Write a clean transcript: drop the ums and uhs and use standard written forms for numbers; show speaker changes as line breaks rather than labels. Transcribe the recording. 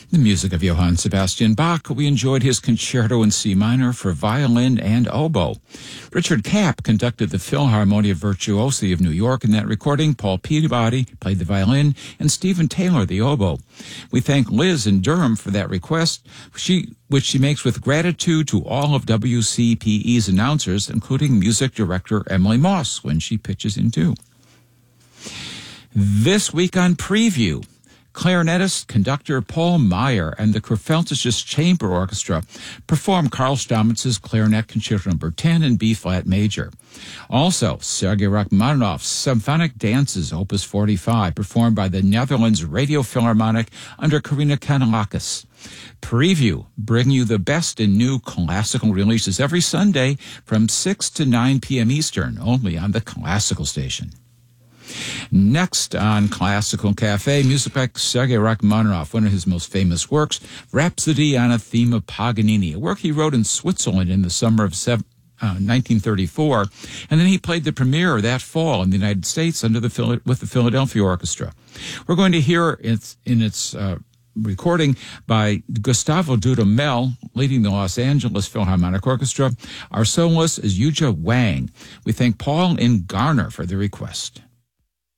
The music of Johann Sebastian Bach. We enjoyed his concerto in C minor for violin and oboe. Richard Kapp conducted the Philharmonia Virtuosi of New York in that recording. Paul Peabody played the violin, and Stephen Taylor the oboe. We thank Liz in Durham for that request, which she makes with gratitude to all of WCPE's announcers, including music director Emily Moss, when she pitches in too. This week on Preview, clarinetist, conductor Paul Meyer and the Kurpfeldtisches Chamber Orchestra perform Karl Stammetz's Clarinet Concerto No. 10 in B-flat major. Also, Sergei Rachmaninoff's Symphonic Dances, Opus 45, performed by the Netherlands Radio Philharmonic under Karina Kanellakis. Preview, bringing you the best in new classical releases every Sunday from 6 to 9 p.m. Eastern, only on the Classical Station. Next on Classical Cafe, music by Sergei Rachmaninoff, one of his most famous works, Rhapsody on a Theme of Paganini, a work he wrote in Switzerland in the summer of 1934, and then he played the premiere that fall in the United States with the Philadelphia Orchestra. We're going to hear it in its recording by Gustavo Dudamel, leading the Los Angeles Philharmonic Orchestra. Our soloist is Yuja Wang. We thank Paul and Garner for the request.